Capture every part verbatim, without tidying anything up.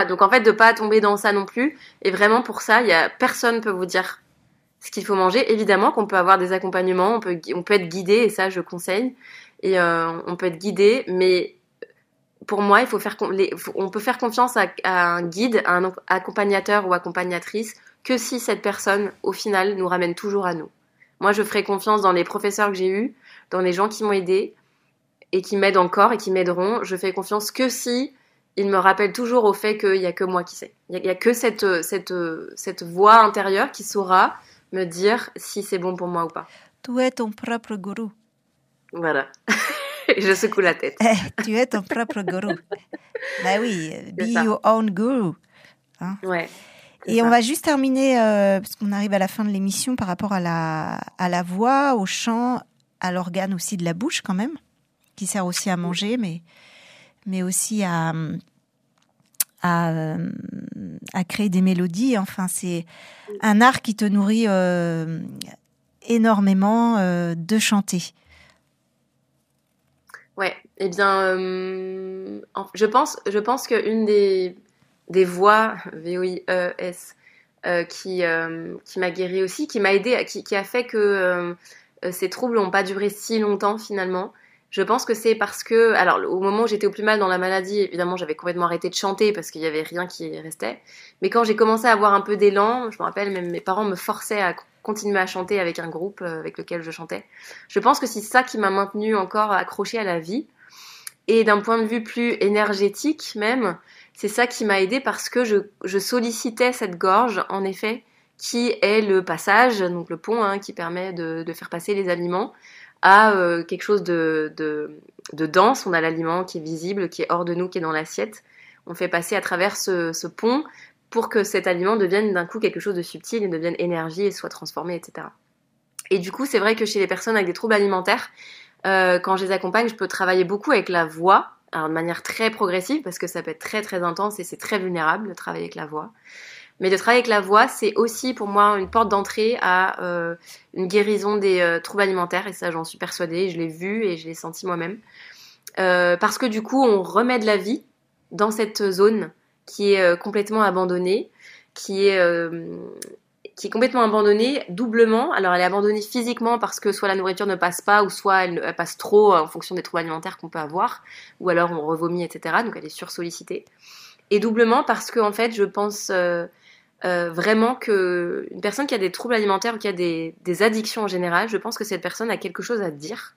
Donc en fait, de pas tomber dans ça non plus. Et vraiment pour ça, il y a personne peut vous dire ce qu'il faut manger. Évidemment qu'on peut avoir des accompagnements, on peut on peut être guidé et ça je conseille. Et euh, on peut être guidé, mais pour moi, il faut faire les, on peut faire confiance à, à un guide, à un accompagnateur ou accompagnatrice que si cette personne, au final, nous ramène toujours à nous. Moi, je ferai confiance dans les professeurs que j'ai eus, dans les gens qui m'ont aidé et qui m'aident encore et qui m'aideront. Je fais confiance que si ils me rappellent toujours au fait qu'il y a que moi qui sais. Il y a, il y a que cette cette cette voix intérieure qui saura me dire si c'est bon pour moi ou pas. Tu es ton propre gourou. Voilà. Je secoue la tête. Eh, tu es ton propre gourou. Ben oui, be your own guru. Hein? Ouais. Et ça. On va juste terminer, euh, parce qu'on arrive à la fin de l'émission, par rapport à la, à la voix, au chant, à l'organe aussi de la bouche quand même, qui sert aussi à manger, mais, mais aussi à, à, à créer des mélodies. Enfin, c'est un art qui te nourrit euh, énormément euh, de chanter. Ouais, eh bien, euh, je pense, je pense qu'une des, des voix, V O I E S, euh, qui, euh, qui m'a guérie aussi, qui m'a aidée, qui, qui a fait que euh, ces troubles n'ont pas duré si longtemps finalement, je pense que c'est parce que, alors au moment où j'étais au plus mal dans la maladie, évidemment j'avais complètement arrêté de chanter parce qu'il n'y avait rien qui restait, mais quand j'ai commencé à avoir un peu d'élan, je me rappelle, même mes parents me forçaient à continuer à chanter avec un groupe avec lequel je chantais. Je pense que c'est ça qui m'a maintenue encore accrochée à la vie. Et d'un point de vue plus énergétique même, c'est ça qui m'a aidée parce que je, je sollicitais cette gorge, en effet, qui est le passage, donc le pont hein, qui permet de, de faire passer les aliments à euh, quelque chose de, de, de dense. On a l'aliment qui est visible, qui est hors de nous, qui est dans l'assiette. On fait passer à travers ce, ce pont pour que cet aliment devienne d'un coup quelque chose de subtil et devienne énergie et soit transformé, et cetera. Et du coup, c'est vrai que chez les personnes avec des troubles alimentaires, euh, quand je les accompagne, je peux travailler beaucoup avec la voix, alors de manière très progressive, parce que ça peut être très très intense et c'est très vulnérable de travailler avec la voix. Mais de travailler avec la voix, c'est aussi pour moi une porte d'entrée à euh, une guérison des euh, troubles alimentaires, et ça j'en suis persuadée, je l'ai vu et je l'ai senti moi-même. Euh, parce que du coup, on remet de la vie dans cette zone qui est euh, complètement abandonnée, qui est, euh, qui est complètement abandonnée doublement. Alors elle est abandonnée physiquement parce que soit la nourriture ne passe pas, ou soit elle, elle passe trop en fonction des troubles alimentaires qu'on peut avoir, ou alors on revomit, et cetera. Donc elle est sursollicitée. Et doublement parce que en fait, je pense euh, euh, vraiment que une personne qui a des troubles alimentaires ou qui a des, des addictions en général, je pense que cette personne a quelque chose à dire.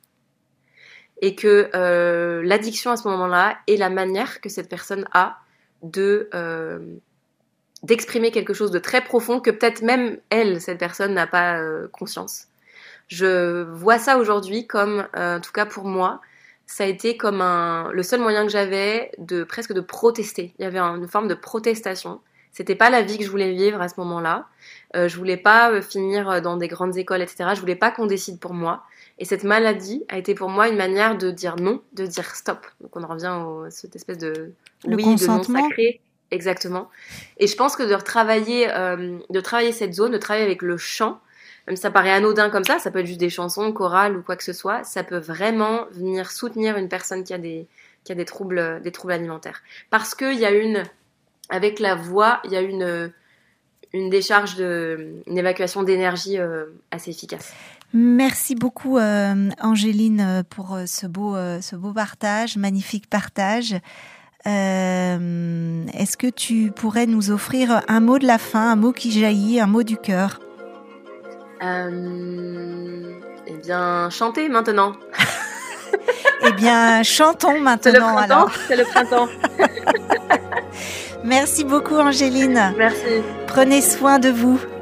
Et que euh, l'addiction à ce moment-là est la manière que cette personne a de euh, d'exprimer quelque chose de très profond que peut-être même elle, cette personne, n'a pas euh, conscience. Je vois ça aujourd'hui comme, euh, en tout cas pour moi, ça a été comme un, le seul moyen que j'avais de presque de protester. Il y avait une forme de protestation. C'était pas la vie que je voulais vivre à ce moment-là. Euh, je voulais pas euh, finir dans des grandes écoles, et cetera. Je voulais pas qu'on décide pour moi. Et cette maladie a été pour moi une manière de dire non, de dire stop. Donc on en revient à cette espèce de le oui, consentement. De non sacré. Exactement. Et je pense que de retravailler, euh, de travailler cette zone, de travailler avec le chant, même si ça paraît anodin comme ça, ça peut être juste des chansons, chorales ou quoi que ce soit, ça peut vraiment venir soutenir une personne qui a des, qui a des troubles, des troubles alimentaires. Parce qu'il y a une, avec la voix, il y a une, une décharge de, une évacuation d'énergie euh, assez efficace. Merci beaucoup euh, Angéline pour ce beau, euh, ce beau partage, magnifique partage. Euh, est-ce que tu pourrais nous offrir un mot de la fin, un mot qui jaillit, un mot du cœur? Euh, eh bien, chantez maintenant. Eh bien, chantons maintenant. C'est le printemps, alors. C'est le printemps. Merci beaucoup Angéline. Merci. Prenez soin de vous.